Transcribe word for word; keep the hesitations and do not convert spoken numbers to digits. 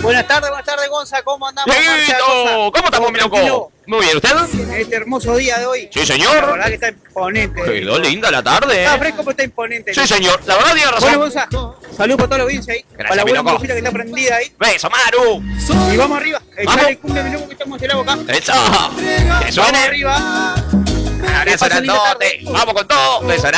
Buenas tardes, buenas tardes, Gonza. ¿Cómo andamos? Dieguito, ¿cómo estamos, mi loco? Muy bien, ¿usted? En este hermoso día de hoy. Sí, señor. La verdad que está imponente. Quedó linda la tarde. Está fresco, pero está imponente. Sí, señor. La verdad tiene razón. Bueno, Gonza, saludos para toda la audiencia ahí. Gracias, para la mi buena loco. música que está prendida ahí. Beso, Maru. Y vamos arriba. Vamos. Echale el cumple, mi loco, que estamos del agua acá. Eso. Que Vamos suene. arriba. Beso Que pasen linda grandote. tarde. Vamos con todo. Beso